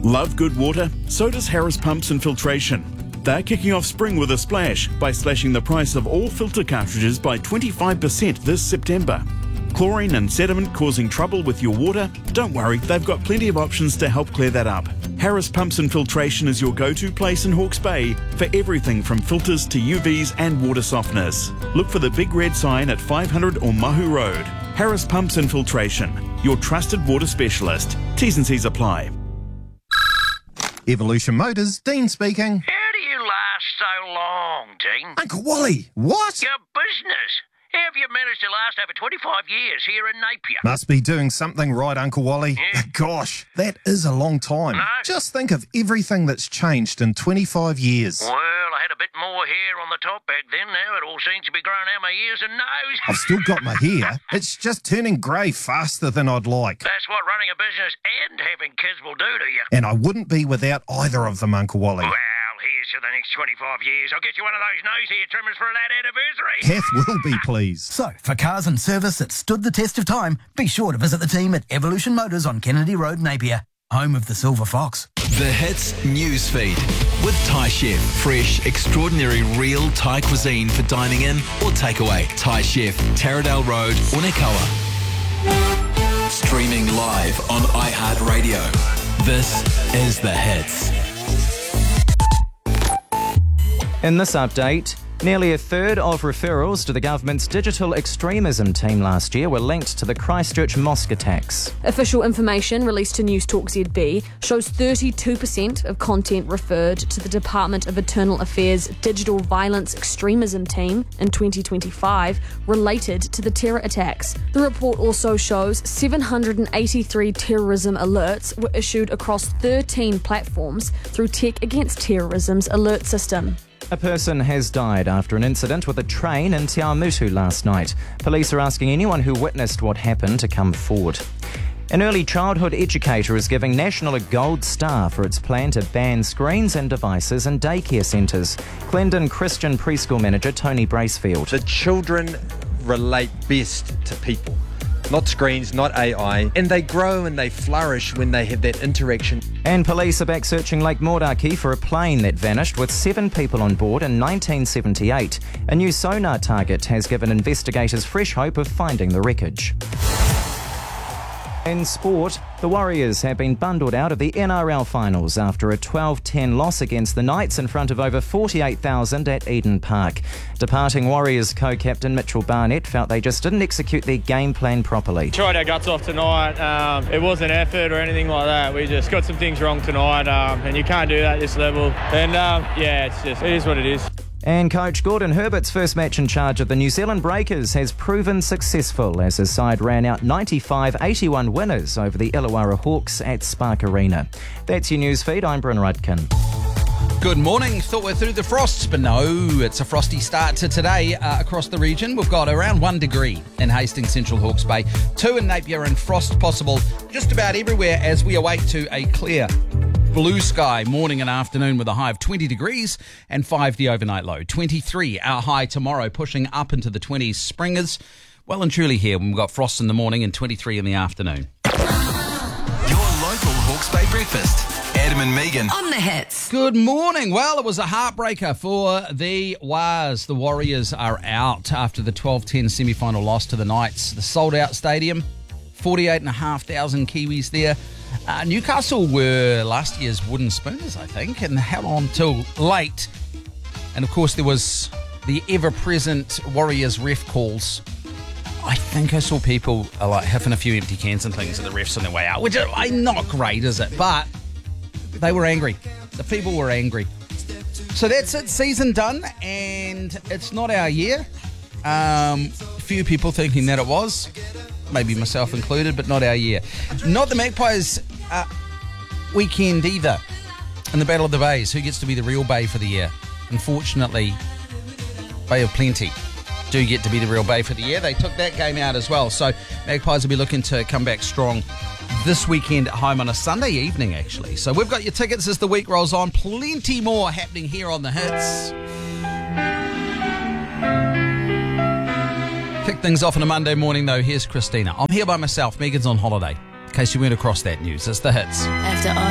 Love good water? So does Harris Pumps and Filtration. They're kicking off spring with a splash by slashing the price of all filter cartridges by 25% this September. Chlorine and sediment causing trouble with your water? Don't worry, they've got plenty of options to help clear that up. Harris Pumps and Filtration is your go-to place in Hawke's Bay for everything from filters to UVs and water softeners. Look for the big red sign at 500 Omahu Road. Harris Pumps and Filtration, your trusted water specialist. T's and C's apply. Evolution Motors, Dean speaking. How do you last so long, Dean? Uncle Wally, what? Your business. How have you managed to last over 25 years here in Napier? Must be doing something right, Uncle Wally. Yeah. Gosh, that is a long time. No. Just think of everything that's changed in 25 years. Well, I had a bit more hair on the top back then. Now it all seems to be growing out my ears and nose. I've still got my hair. It's just turning grey faster than I'd like. That's what running a business and having kids will do to you. And I wouldn't be without either of them, Uncle Wally. Well, here's to the next 25 years. I'll get you one of those nose hair trimmers for that anniversary. Kath will be pleased. So, for cars and service that stood the test of time, be sure to visit the team at Evolution Motors on Kennedy Road, Napier, home of the Silver Fox. The Hits Newsfeed with Thai Chef. Fresh, extraordinary, real Thai cuisine for dining in or takeaway. Thai Chef, Taradale Road, Unikoa. Streaming live on iHeartRadio. This is The Hits. In this update, nearly a third of referrals to the government's digital extremism team last year were linked to the Christchurch mosque attacks. Official information released to Newstalk ZB shows 32% of content referred to the Department of Internal Affairs Digital Violence Extremism Team in 2025 related to the terror attacks. The report also shows 783 terrorism alerts were issued across 13 platforms through Tech Against Terrorism's alert system. A person has died after an incident with a train in Te Awamutu last night. Police are asking anyone who witnessed what happened to come forward. An early childhood educator is giving National a gold star for its plan to ban screens and devices in daycare centres. Clendon Christian preschool manager Tony Bracefield. The children relate best to people, not screens, not AI, and they grow and they flourish when they have that interaction. And police are back searching Lake Mordaki for a plane that vanished with 7 people on board in 1978. A new sonar target has given investigators fresh hope of finding the wreckage. In sport, the Warriors have been bundled out of the NRL finals after a 12-10 loss against the Knights in front of over 48,000 at Eden Park. Departing Warriors co-captain Mitchell Barnett felt they just didn't execute their game plan properly. Tried our guts off tonight. It wasn't effort or anything like that. We just got some things wrong tonight, and you can't do that at this level. And it is what it is. And coach Gordon Herbert's first match in charge of the New Zealand Breakers has proven successful as his side ran out 95-81 winners over the Illawarra Hawks at Spark Arena. That's your news feed. I'm Bryn Rudkin. Good morning. Thought we're through the frosts, but no, it's a frosty start to today across the region. We've got around 1 degree in Hastings, Central Hawke's Bay, 2 in Napier, and frost possible just about everywhere as we await to a clear blue sky morning and afternoon with a high of 20 degrees and 5 the overnight low. 23 our high tomorrow, pushing up into the 20s. Spring is well and truly here when we've got frost in the morning and 23 in the afternoon. Your local Hawke's Bay breakfast. Adam and Megan on the Hits. Good morning. Well, it was a heartbreaker for the Wars. The Warriors are out after the 12-10 semi-final loss to the Knights. The sold-out stadium, 48,500 Kiwis there. Newcastle were last year's wooden spooners, I think, and held on till late. And, of course, there was the ever-present Warriors ref calls. I think I saw people like having a few empty cans and things at the refs on their way out, which is not great, is it? But they were angry. The people were angry. So that's it. Season done, and it's not our year. Few people thinking that it was. Maybe myself included, but not our year. Not the Magpies weekend either. In the Battle of the Bays, who gets to be the real Bay for the year? Unfortunately, Bay of Plenty do get to be the real Bay for the year. They took that game out as well. So Magpies will be looking to come back strong this weekend at home on a Sunday evening, actually. So we've got your tickets as the week rolls on. Plenty more happening here on the Hits. Kick things off on a Monday morning, though. Here's Christina. I'm here by myself. Megan's on holiday. In case you weren't across that news, it's the Hits. After all